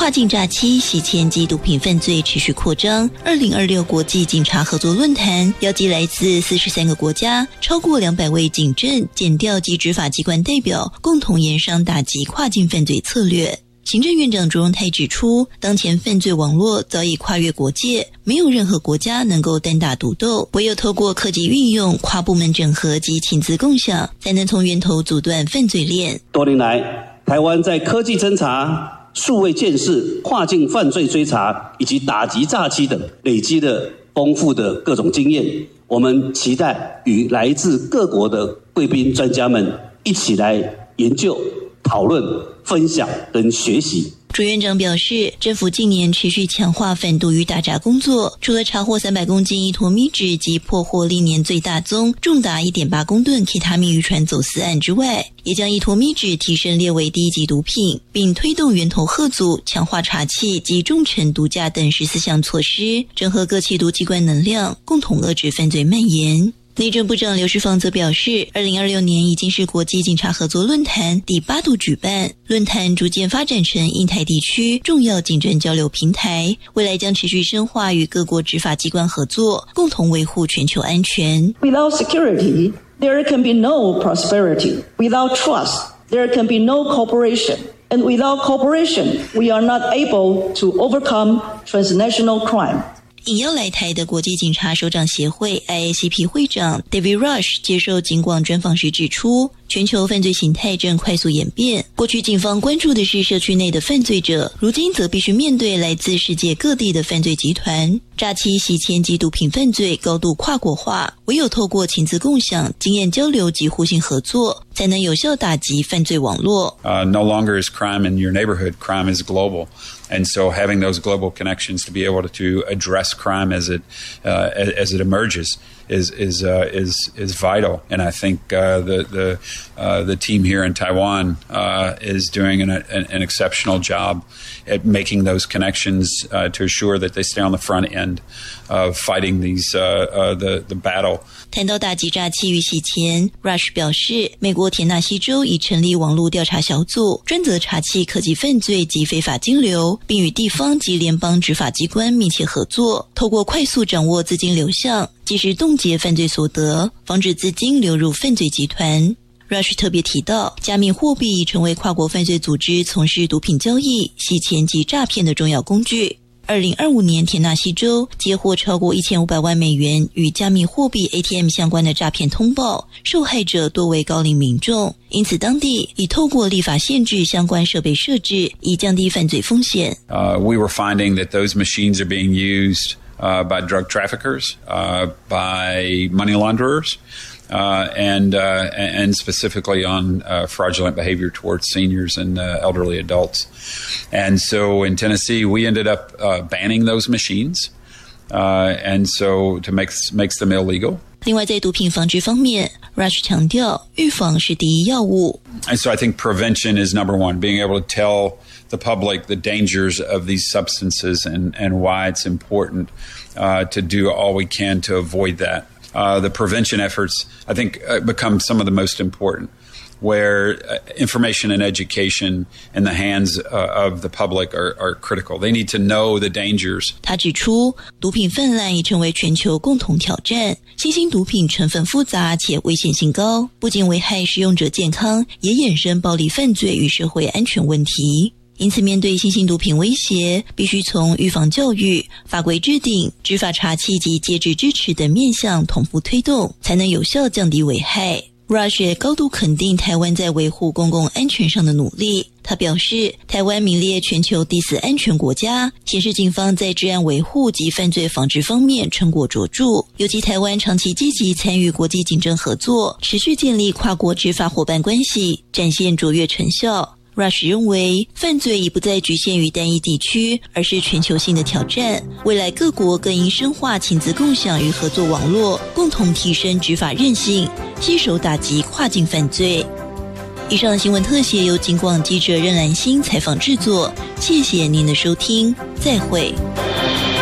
跨境诈欺、洗钱及毒品犯罪持续扩张。2026国际警察合作论坛邀集来自43个国家，超过200位警政、检调及执法机关代表，共同研商打击跨境犯罪策略。行政院长卓荣泰指出，当前犯罪网络早已跨越国界，没有任何国家能够单打独斗，唯有透过科技运用、跨部门整合及情资共享，才能从源头阻断犯罪链。 多年来，台湾在科技侦查、数位建设、跨境犯罪追查以及打击诈欺等累积了丰富的各种经验。我们期待与来自各国的贵宾专家们一起来研究、讨论、分享跟学习。 卓院长表示，政府近年持续强化反毒与打诈工作，除了查获300公斤依托咪酯及破获历年最大宗重达 1.8 公吨 K 他命渔船走私案之外，也将依托咪酯提升列为第1级毒品，并推动源头吓阻、强化查缉及重惩毒驾等14项措施，整合各缉毒机关能量，共同遏制犯罪蔓延。内政部长刘世芳则表示，2026年已经是国际警察合作论坛第8度举办，论坛逐渐发展成印太地区重要警政交流平台，未来将持续深化与各国执法机关合作，共同维护全球安全。 Without security, there can be no prosperity. Without trust, there can be no cooperation. And without cooperation, we are not able to overcome transnational crime. 应邀来台的国际警察首长协会 IACP 会长 David Rush 接受警广专访时指出，全球犯罪形态正快速演变，过去警方关注的是社区内的犯罪者，如今则必须面对来自世界各地的犯罪集团。诈欺、洗钱及毒品犯罪高度跨国化，唯有透过情资共享、经验交流及互信合作，才能有效打击犯罪网络。 No longer is crime in your neighborhood, crime is global. And so having those global connections to be able to address crime as it emerges is vital. And I think the team here in Taiwan is doing an exceptional job at making those connections to assure that they stay on the front end of fighting the battle. 谈到打击诈欺与洗钱 ，Rush 表示，美国田纳西州已成立网络调查小组，专责查缉科技犯罪及非法金流，并与地方及联邦执法机关密切合作，透过快速掌握资金流向，及时冻结犯罪所得，防止资金流入犯罪集团。Rush 特别提到，加密货币已成为跨国犯罪组织从事毒品交易、洗钱及诈骗的重要工具。2025年，田纳西州接获超过1500万美元与加密货币 ATM 相关的诈骗通报，受害者多为高龄民众，因此当地已透过立法限制相关设备设置，以降低犯罪风险。 We were finding that those machines are being used by drug traffickers, by money launderers. And specifically on fraudulent behavior towards seniors and elderly adults. And so in Tennessee, we ended up banning those machines, and so to makes them illegal. 另外，在毒品防治方面 ，Rush 强调，预防是第一要务。 And so I think prevention is number one, being able to tell the public the dangers of these substances and why it's important to do all we can to avoid that. The prevention efforts, I think, become some of the most important, where information and education in the hands of the public are critical. They need to know the dangers. 他指出，毒品泛滥已成为全球共同挑战，新兴毒品成分复杂且危险性高，不仅危害使用者健康，也衍生暴力犯罪与社会安全问题。因此，面对新兴毒品威胁，必须从预防教育、法规制定、执法查缉及戒治支持等面向同步推动，才能有效降低危害。Rush 也高度肯定台湾在维护公共安全上的努力。他表示，台湾名列全球第4安全国家，显示警方在治安维护及犯罪防治方面成果卓著。尤其台湾长期积极参与国际警政合作，持续建立跨国执法伙伴关系，展现卓越成效。Rush 认为，犯罪已不再局限于单一地区，而是全球性的挑战。未来各国更应深化情资共享与合作网络，共同提升执法韧性，携手打击跨境犯罪。以上的新闻特写由警广记者任兰心采访制作，谢谢您的收听，再会。